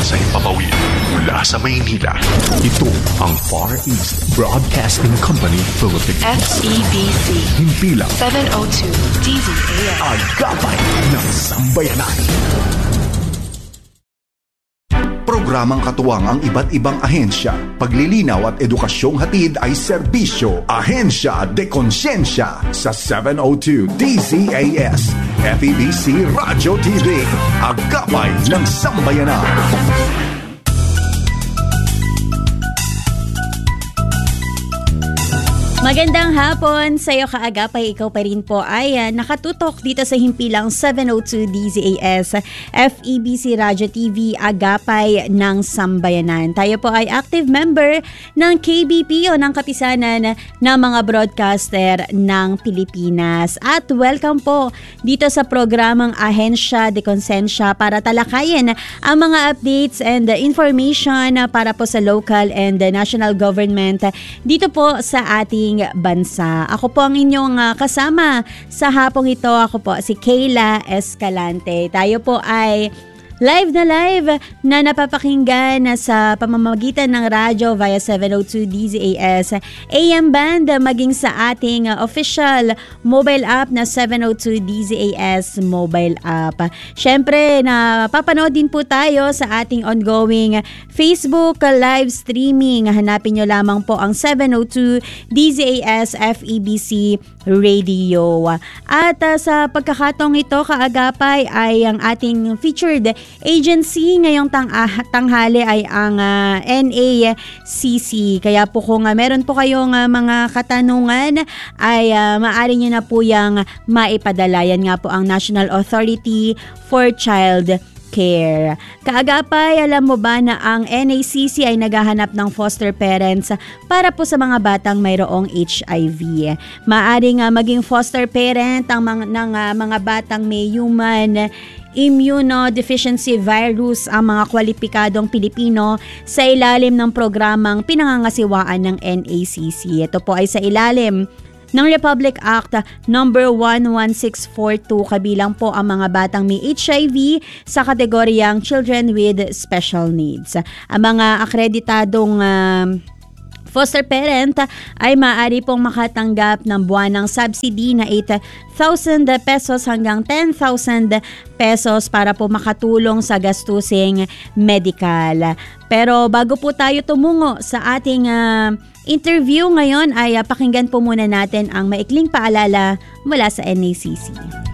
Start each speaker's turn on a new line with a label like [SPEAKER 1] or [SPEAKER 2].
[SPEAKER 1] sa Himpapawid. Mula sa Maynila, ito ang Far East Broadcasting Company Philippines.
[SPEAKER 2] FEBC.
[SPEAKER 1] Himpilang
[SPEAKER 2] 702 DZAS.
[SPEAKER 1] Agapay ng Sambayanan. Programang katuwang ang iba't ibang ahensya. Paglilinaw at edukasyong hatid ay serbisyo. Ahensya de Konsyensya sa 702 DZAS. FEBC Radio TV. Agapay ng Sambayanan.
[SPEAKER 3] Magandang hapon sa iyo kaagapay, ikaw pa rin po ay nakatutok dito sa Himpilang 702 DZAS, FEBC Radio TV, Agapay ng Sambayanan. Tayo po ay active member ng KBP o ng Kapisanan ng mga Broadcaster ng Pilipinas. At welcome po dito sa programang Ahensya de Konsensya para talakayin ang mga updates and information para po sa local and national government dito po sa ating bansa. Ako po ang inyong kasama sa hapong ito. Ako po si Kayla Escalante. Tayo po ay live na napapakinggan sa pamamagitan ng radyo via 702 DZAS AM band, maging sa ating official mobile app na 702 DZAS mobile app. Syempre, napapanood din po tayo sa ating ongoing Facebook live streaming. Hanapin nyo lamang po ang 702 DZAS FEBC Radio. At sa pagkakataong ito, kaagapay, ay ang ating featured agency ngayong tanghali ay ang NACC. Kaya po kung meron po kayong mga katanungan ay maaari nyo na po yung maipadala. Yan nga po ang National Authority for Child Care. Kaagapay, alam mo ba na ang NACC ay naghahanap ng foster parents para po sa mga batang mayroong HIV. Maaring maging foster parent ng mga batang may human immunodeficiency virus ang mga kwalipikadong Pilipino sa ilalim ng programang pinangangasiwaan ng NACC. Ito po ay sa ilalim ng Republic Act number 11642, kabilang po ang mga batang may HIV sa kategoryang Children with Special Needs. Ang mga akreditadong foster parent ay maaari pong makatanggap ng buwanang subsidy na 8,000 pesos hanggang 10,000 pesos para po makatulong sa gastusing medical. Pero bago po tayo tumungo sa ating interview ngayon ay pakinggan po muna natin ang maikling paalala mula sa NACC.